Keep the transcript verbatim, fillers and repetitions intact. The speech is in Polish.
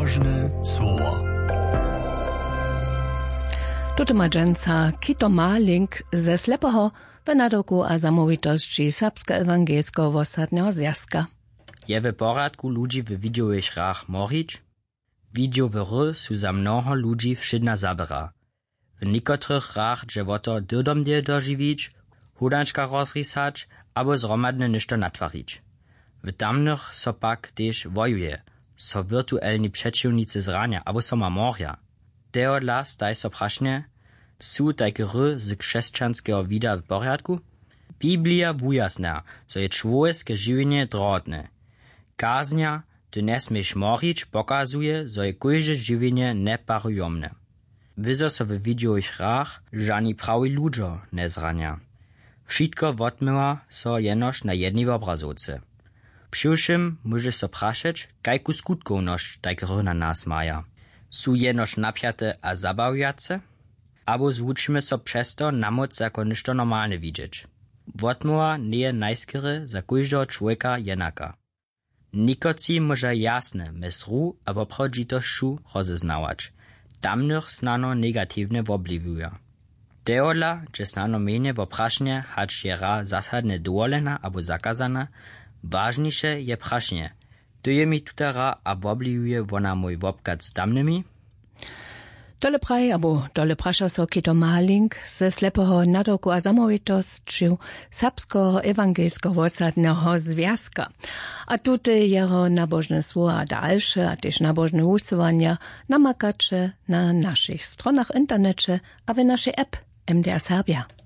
nabożne słowo. Tuto ma dżęca Kito Malink ze Slepoho w nadoku a zamówitości Serbska Ewangelskiego Wosadnego Zjazka. Je w poradku ludzi w widiowych rach morić, widiowe ry su za mnoho ludzi wszydna zabera. W niekotrych rach dżewoto dydomdie dożywić, hudanczka rozrysać, abo zromadne ništo natwarić. W tamnych so pak też wojuje, so wirtuelni przeciwnicy zrania, abo so ma morja. Teodla staj so prašne, su tajke ry z krzeszczanskiego vida w porядku? Biblia wujasna, so je człowieskie żywienie drotne. Kaznia, ty nie smiesz morić, pokazuje, so je kujże żywienie neparujomne. Wyzo so w widiowych rach żani prawi ludzie nie zrania. Wszystko wotmyła so jenoż na jednej obrazovce. Přiwšim może so prašeć, kajku skutków nož tajke ry na nas maja. Su jenož napjate a zabawiace? Abo zwučimy so přesto na moc jako ništo normalne widzieć. Wotmuła nie je najskere za kujždého człowieka jenaka. Nikoci może jasne mesru a wobchodźitošću rozeznawać. Tamnych snano negatywne wobliwuja. Teodla, że snano mienie woprašnie, hacz je ra zasadne dovolena abo zakazana, ważniejsze je prašnie. To je mi tutara a wobliwuje wona mój wobkat z tamnymi? Dole praj, abo dole praša so Kito Malink ze Slepoho nadoku a zamówitošću Serbskiego Ewangelskiego Wosadnego Zjazka. A tutaj jeho nabożne słowa a dalsze, a też nabożne usuwania namakacze na naszych stronach internecie, a w naszej app M D R Serbia.